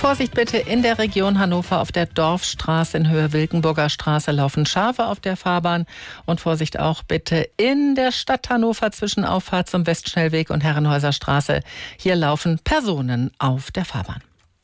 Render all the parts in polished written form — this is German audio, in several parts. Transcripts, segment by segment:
Vorsicht bitte in der Region Hannover auf der Dorfstraße in Höhe Wilkenburger Straße laufen Schafe auf der Fahrbahn. Und Vorsicht auch bitte in der Stadt Hannover zwischen Auffahrt zum Westschnellweg und Herrenhäuser Straße. Hier laufen Personen auf der Fahrbahn.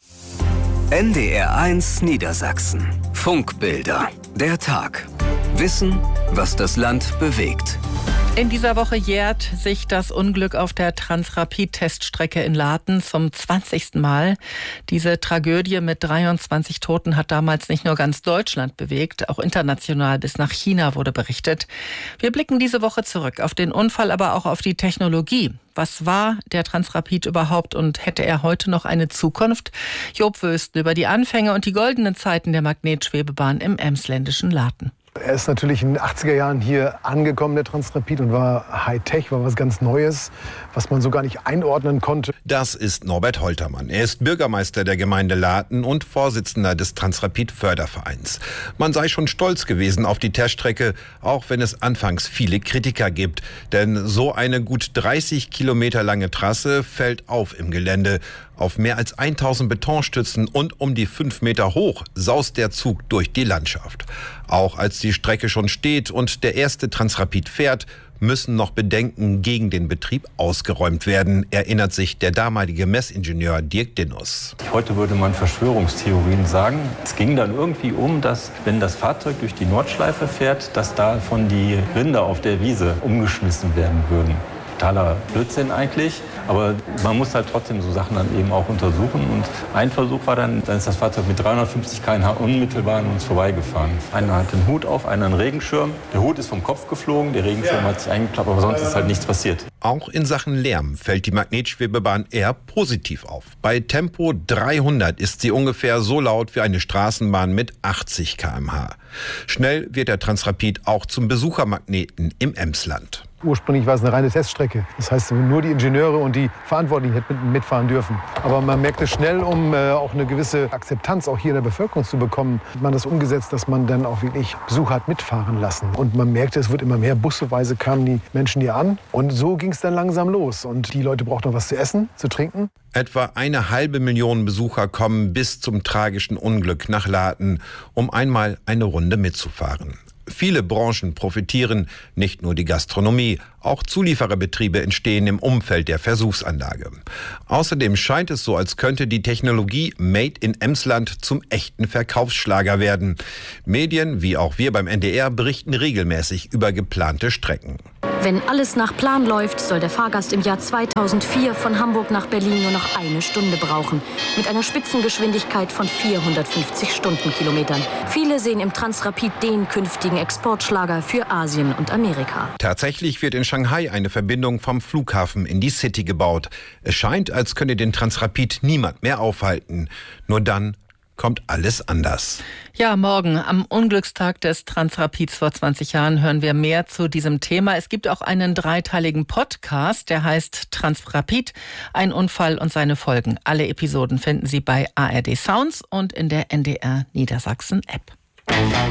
NDR1 Niedersachsen. Funkbilder. Der Tag. Wissen, was das Land bewegt. In dieser Woche jährt sich das Unglück auf der Transrapid-Teststrecke in Laaten zum 20. Mal. Diese Tragödie mit 23 Toten hat damals nicht nur ganz Deutschland bewegt, auch international bis nach China wurde berichtet. Wir blicken diese Woche zurück auf den Unfall, aber auch auf die Technologie. Was war der Transrapid überhaupt und hätte er heute noch eine Zukunft? Job Wösten über die Anfänge und die goldenen Zeiten der Magnetschwebebahn im emsländischen Laaten. Er ist natürlich in den 80er Jahren hier angekommen, der Transrapid, und war Hightech, war was ganz Neues, was man so gar nicht einordnen konnte. Das ist Norbert Holtermann. Er ist Bürgermeister der Gemeinde Laaten und Vorsitzender des Transrapid-Fördervereins. Man sei schon stolz gewesen auf die Teststrecke, auch wenn es anfangs viele Kritiker gibt. Denn so eine gut 30 Kilometer lange Trasse fällt auf im Gelände. Auf mehr als 1000 Betonstützen und um die 5 Meter hoch saust der Zug durch die Landschaft. Auch als die Strecke schon steht und der erste Transrapid fährt, müssen noch Bedenken gegen den Betrieb ausgeräumt werden, erinnert sich der damalige Messingenieur Dirk Dinnus. Heute würde man Verschwörungstheorien sagen. Es ging dann irgendwie um, dass, wenn das Fahrzeug durch die Nordschleife fährt, dass davon die Rinder auf der Wiese umgeschmissen werden würden. Totaler Blödsinn eigentlich, aber man muss halt trotzdem so Sachen dann eben auch untersuchen. Und ein Versuch war dann ist das Fahrzeug mit 350 km/h unmittelbar an uns vorbeigefahren. Einer hat den Hut auf, einer einen Regenschirm. Der Hut ist vom Kopf geflogen, der Regenschirm hat sich eingeklappt, aber sonst ist halt nichts passiert. Auch in Sachen Lärm fällt die Magnetschwebebahn eher positiv auf. Bei Tempo 300 ist sie ungefähr so laut wie eine Straßenbahn mit 80 km/h. Schnell wird der Transrapid auch zum Besuchermagneten im Emsland. Ursprünglich war es eine reine Teststrecke. Das heißt, nur die Ingenieure und die Verantwortlichen hätten mitfahren dürfen. Aber man merkte schnell, um auch eine gewisse Akzeptanz auch hier in der Bevölkerung zu bekommen, hat man das umgesetzt, dass man dann auch wirklich Besucher hat mitfahren lassen. Und man merkte, es wird immer mehr. Busseweise kamen die Menschen hier an. Und so ging es dann langsam los. Und die Leute brauchten noch was zu essen, zu trinken. Etwa 500.000 Besucher kommen bis zum tragischen Unglück nach Laaten, um einmal eine Runde mitzufahren. Viele Branchen profitieren, nicht nur die Gastronomie, auch Zuliefererbetriebe entstehen im Umfeld der Versuchsanlage. Außerdem scheint es so, als könnte die Technologie Made in Emsland zum echten Verkaufsschlager werden. Medien, wie auch wir beim NDR, berichten regelmäßig über geplante Strecken. Wenn alles nach Plan läuft, soll der Fahrgast im Jahr 2004 von Hamburg nach Berlin nur noch 1 Stunde brauchen. Mit einer Spitzengeschwindigkeit von 450 Stundenkilometern. Viele sehen im Transrapid den künftigen Exportschlager für Asien und Amerika. Tatsächlich wird in Shanghai eine Verbindung vom Flughafen in die City gebaut. Es scheint, als könne den Transrapid niemand mehr aufhalten. Nur dann kommt alles anders. Ja, morgen am Unglückstag des Transrapids vor 20 Jahren hören wir mehr zu diesem Thema. Es gibt auch einen 3-teiligen Podcast, der heißt Transrapid, ein Unfall und seine Folgen. Alle Episoden finden Sie bei ARD Sounds und in der NDR Niedersachsen App.